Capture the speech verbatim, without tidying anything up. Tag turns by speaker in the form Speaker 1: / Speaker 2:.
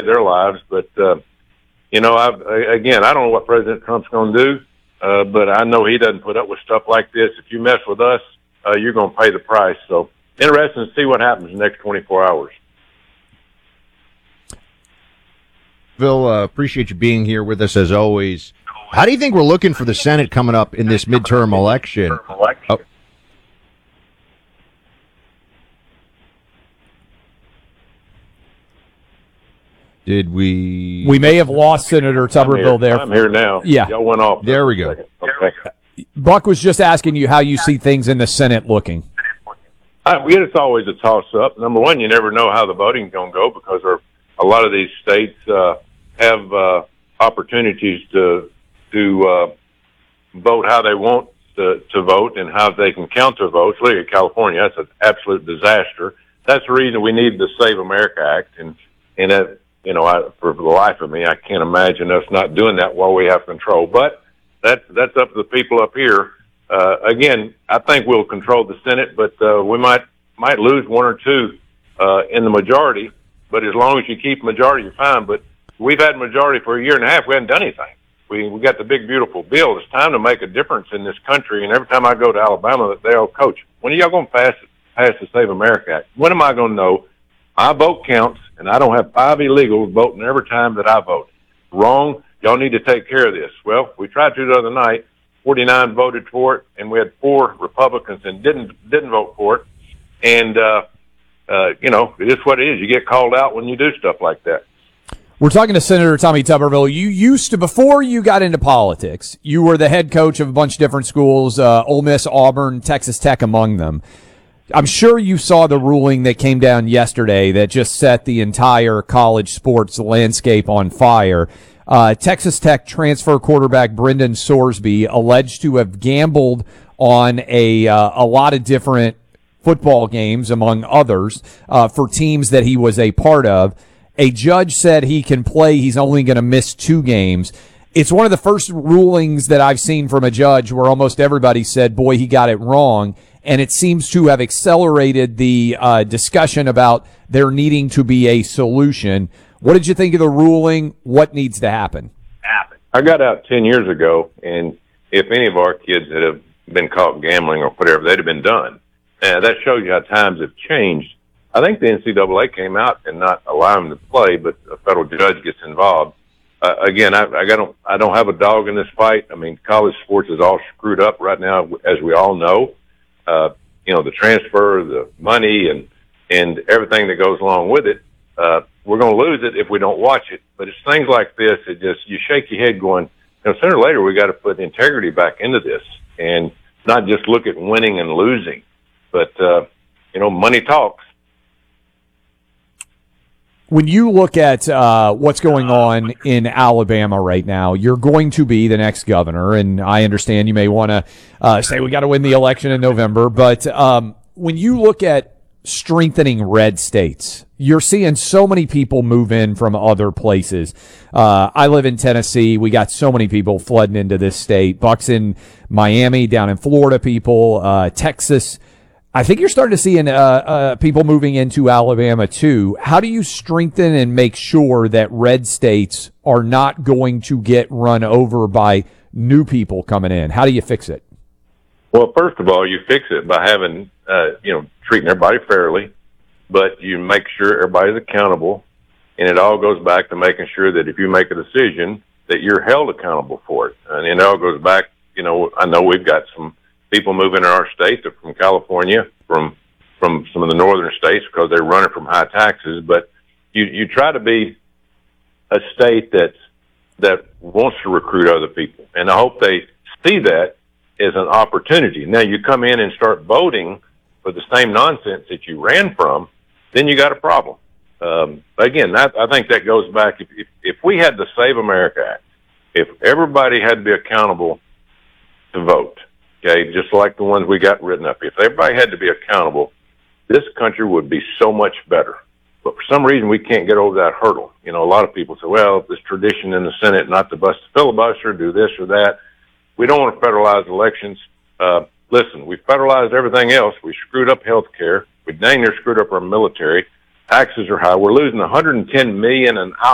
Speaker 1: save their lives. But, uh, you know, I've, again, I don't know what President Trump's going to do, uh, but I know he doesn't put up with stuff like this. If you mess with us, uh, you're going to pay the price. So interesting to see what happens in the next twenty-four hours.
Speaker 2: Phil, uh, appreciate you being here with us as always. How do you think we're looking for the Senate coming up in this midterm election? Oh. Did we?
Speaker 3: We may have lost Senator Tuberville there.
Speaker 1: I'm here now.
Speaker 3: Yeah.
Speaker 1: Y'all went off.
Speaker 2: There we go.
Speaker 1: Okay.
Speaker 3: Buck was just asking you how you see things in the Senate looking.
Speaker 1: I, it's always a toss-up. Number one, you never know how the voting's going to go because there, a lot of these states uh, have uh, opportunities to to uh, vote how they want to, to vote and how they can count their votes. Look at California; that's an absolute disaster. That's the reason we need the Save America Act, and and that, you know, I, for the life of me, I can't imagine us not doing that while we have control. But that's that's up to the people up here. Uh, again, I think we'll control the Senate, but uh, we might might lose one or two uh, in the majority. But as long as you keep majority, you're fine. But we've had majority for a year and a half. We haven't done anything. We we got the big, beautiful bill. It's time to make a difference in this country. And every time I go to Alabama, they all, Coach, when are y'all going to pass, pass the Save America Act? When am I going to know my vote counts and I don't have five illegals voting every time that I vote? Wrong. Y'all need to take care of this. Well, we tried to the other night. forty-nine voted for it, and we had four Republicans and didn't didn't vote for it. And, uh, uh, you know, it is what it is. You get called out when you do stuff like that.
Speaker 3: We're talking to Senator Tommy Tuberville. You used to, before you got into politics, you were the head coach of a bunch of different schools, uh, Ole Miss, Auburn, Texas Tech among them. I'm sure you saw the ruling that came down yesterday that just set the entire college sports landscape on fire. Uh, Texas Tech transfer quarterback Brendan Sorsby alleged to have gambled on a uh, a lot of different football games, among others, uh, for teams that he was a part of. A judge said he can play. He's only going to miss two games. It's one of the first rulings that I've seen from a judge where almost everybody said, boy, he got it wrong. And it seems to have accelerated the uh, discussion about there needing to be a solution. What did you think of the ruling? What needs to happen?
Speaker 1: I got out ten years ago, and if any of our kids that have been caught gambling or whatever, they'd have been done. And that shows you how times have changed. I think the N C double A came out and not allow them to play, but a federal judge gets involved. Uh, again, I, I don't, I don't have a dog in this fight. I mean, college sports is all screwed up right now, as we all know. Uh, you know, the transfer, the money, and and everything that goes along with it. Uh, we're going to lose it if we don't watch it. But it's things like this. It just, you shake your head going, you know, sooner or later we got to put integrity back into this and not just look at winning and losing. But uh, you know, money talks.
Speaker 3: When you look at uh, what's going on in Alabama right now, you're going to be the next governor, and I understand you may want to uh, say we got to win the election in November, but um, when you look at strengthening red states, you're seeing so many people move in from other places. Uh, I live in Tennessee. We got so many people flooding into this state. Bucks in Miami, down in Florida, people, uh, Texas. I think you're starting to see in, uh, uh, people moving into Alabama too. How do you strengthen and make sure that red states are not going to get run over by new people coming in? How do you fix it?
Speaker 1: Well, first of all, you fix it by having, uh, you know, treating everybody fairly, but you make sure everybody's accountable, and it all goes back to making sure that if you make a decision, that you're held accountable for it. And it all goes back, you know, I know we've got some people moving in our state. They're from California, from from some of the northern states because they're running from high taxes. But you you try to be a state that's that wants to recruit other people, and I hope they see that as an opportunity. Now you come in and start voting for the same nonsense that you ran from, then you got a problem. Um, again, that, I think that goes back. If, if if we had the Save America Act, if everybody had to be accountable to vote. Okay, just like the ones we got written up. If everybody had to be accountable, this country would be so much better. But for some reason, we can't get over that hurdle. You know, a lot of people say, well, this tradition in the Senate not to bust the filibuster, do this or that. We don't want to federalize elections. Uh, listen, we federalized everything else. We screwed up health care. We dang near screwed up our military. Taxes are high. We're losing one hundred ten million dollars an hour.